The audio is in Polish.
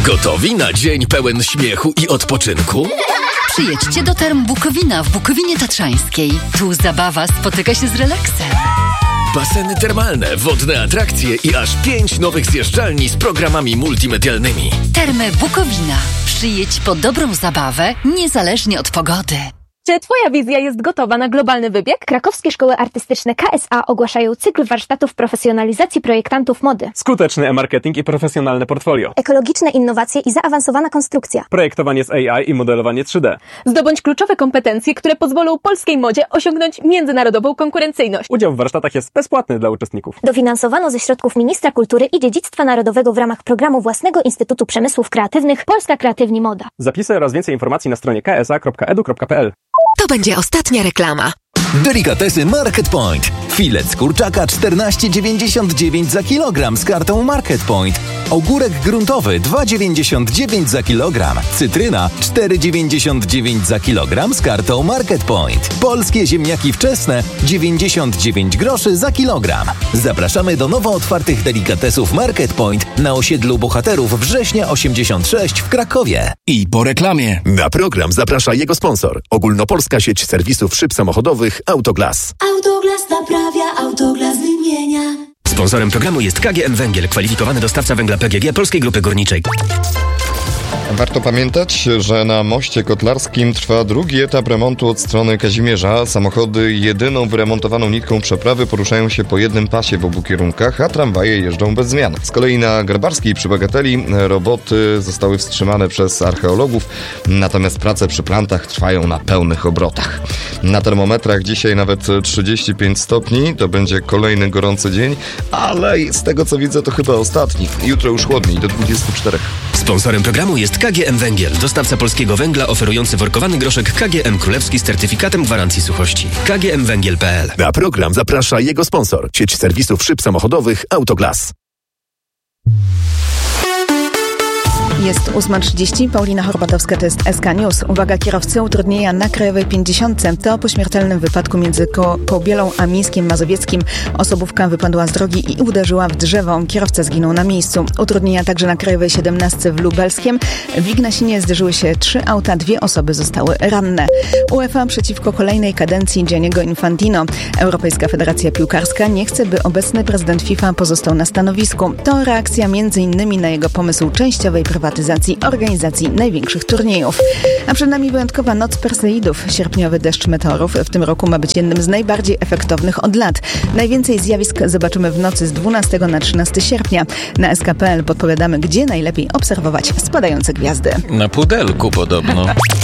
Gotowi na dzień pełen śmiechu i odpoczynku? Przyjedźcie do Term Bukowina w Bukowinie Tatrzańskiej. Tu zabawa spotyka się z relaksem. Baseny termalne, wodne atrakcje i aż 5 nowych zjeżdżalni z programami multimedialnymi. Termy Bukowina. Przyjedź po dobrą zabawę, niezależnie od pogody. Czy Twoja wizja jest gotowa na globalny wybieg? Krakowskie szkoły artystyczne KSA ogłaszają cykl warsztatów profesjonalizacji projektantów mody. Skuteczny e-marketing i profesjonalne portfolio. Ekologiczne innowacje i zaawansowana konstrukcja. Projektowanie z AI i modelowanie 3D. Zdobądź kluczowe kompetencje, które pozwolą polskiej modzie osiągnąć międzynarodową konkurencyjność. Udział w warsztatach jest bezpłatny dla uczestników. Dofinansowano ze środków Ministra Kultury i Dziedzictwa Narodowego w ramach programu własnego Instytutu Przemysłów Kreatywnych Polska Kreatywni Moda. Zapisy oraz więcej informacji na stronie ksa.edu.pl. To będzie ostatnia reklama. Delikatesy Market Point. Filet z kurczaka 14,99 za kilogram z kartą Market Point. Ogórek gruntowy 2,99 za kilogram. Cytryna 4,99 za kilogram z kartą Market Point. Polskie ziemniaki wczesne 99 groszy za kilogram. Zapraszamy do nowo otwartych delikatesów Market Point na osiedlu Bohaterów Września 86 w Krakowie. I po reklamie. Na program zaprasza jego sponsor. Ogólnopolska sieć serwisów szyb samochodowych Autoglas. Autoglas naprawia, Autoglas wymienia. Sponsorem programu jest KGM Węgiel, kwalifikowany dostawca węgla PGG Polskiej Grupy Górniczej. Warto pamiętać, że na moście kotlarskim trwa drugi etap remontu od strony Kazimierza. Samochody jedyną wyremontowaną nitką przeprawy poruszają się po jednym pasie w obu kierunkach, a tramwaje jeżdżą bez zmian. Z kolei na Grabarskiej przy Bagateli roboty zostały wstrzymane przez archeologów, natomiast prace przy plantach trwają na pełnych obrotach. Na termometrach dzisiaj nawet 35 stopni, to będzie kolejny gorący dzień, ale z tego co widzę to chyba ostatni. Jutro już chłodniej, do 24. Sponsorem programu jest KGM Węgiel, dostawca polskiego węgla oferujący workowany groszek KGM Królewski z certyfikatem gwarancji suchości. kgmwęgiel.pl. Na program zaprasza jego sponsor, sieć serwisów szyb samochodowych Autoglas. Jest 8:30, Paulina Horbatowska, to jest SK News. Uwaga, kierowcy, utrudnienia na Krajowej 50. To po śmiertelnym wypadku między Kołbielą a Mińskiem Mazowieckim. Osobówka wypadła z drogi i uderzyła w drzewo. Kierowca zginął na miejscu. Utrudnienia także na Krajowej 17 w Lubelskiem. W Ignasinie zderzyły się 3 auta, 2 osoby zostały ranne. UEFA przeciwko kolejnej kadencji Gianniego Infantino. Europejska Federacja Piłkarska nie chce, by obecny prezydent FIFA pozostał na stanowisku. To reakcja m.in. na jego pomysł częściowej prywatyzacji organizacji największych turniejów. A przed nami wyjątkowa noc Perseidów. Sierpniowy deszcz meteorów w tym roku ma być jednym z najbardziej efektownych od lat. Najwięcej zjawisk zobaczymy w nocy z 12 na 13 sierpnia. Na SK.pl podpowiadamy, gdzie najlepiej obserwować spadające gwiazdy. Na pudelku podobno.